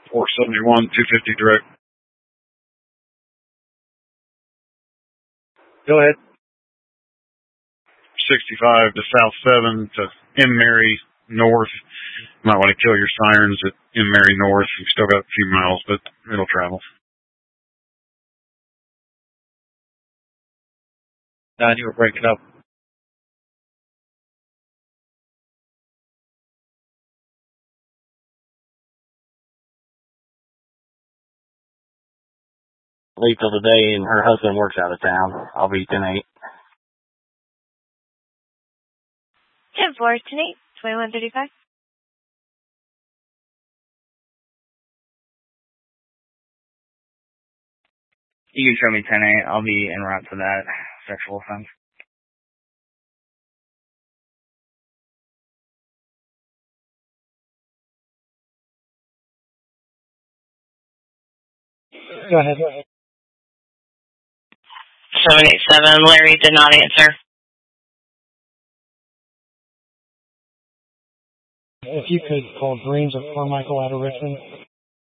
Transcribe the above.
471, 250 direct. Go ahead. 65 to South 7 to M. Mary North. You might want to kill your sirens at M. Mary North. You've still got a few miles, but it'll travel. 9, you were breaking up. Leave till today, and her husband works out of town. I'll be 10-8. 10-4, 10-8, 2135. You can show me 10-8. I'll be en route to that sexual offense. Go ahead. 787, Larry did not answer. If you could call Greens at Carmichael out of Richmond.